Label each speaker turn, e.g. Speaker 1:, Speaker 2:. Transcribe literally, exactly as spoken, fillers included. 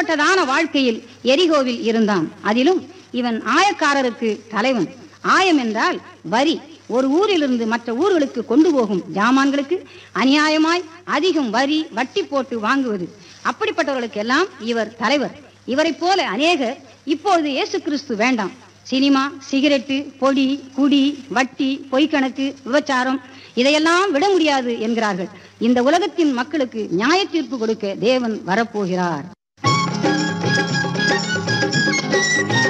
Speaker 1: இப்படிப்பட்டதான வாழ்க்கையில் எரிகோவில் இருந்தான். அதிலும் இவன் ஆயக்காரருக்கு தலைவன். ஆயம் என்றால் வரி. ஒரு ஊரிலிருந்து மற்ற ஊர்களுக்கு கொண்டு போகும் ஜாமான்களுக்கு அநியாயமாய் அதிகம் வரி வட்டி போட்டு வாங்குவது. அப்படிப்பட்டவர்களுக்கு எல்லாம் இவர் தலைவர். இவரை போல அநேகர் இப்பொழுது இயேசு கிறிஸ்து வேண்டாம், சினிமா, சிகரெட்டு, பொடி, குடி, வட்டி, பொய்க்கணக்கு, விபச்சாரம் இதையெல்லாம் விட முடியாது என்கிறார்கள். இந்த உலகத்தின் மக்களுக்கு நியாய தீர்ப்பு கொடுக்க தேவன் வரப்போகிறார்.